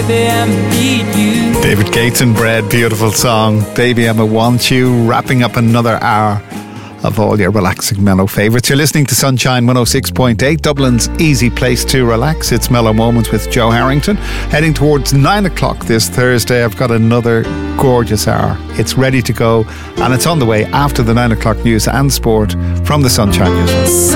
baby, I need you. David Gates and Bread, beautiful song. Baby, I'ma Want You. Wrapping up another hour of all your relaxing mellow favourites. You're listening to Sunshine 106.8, Dublin's easy place to relax. It's Mellow Moments with Joe Harrington. Heading towards 9 o'clock this Thursday, I've got another gorgeous hour. It's ready to go, and it's on the way after the 9 o'clock news and sport from the Sunshine Newsroom.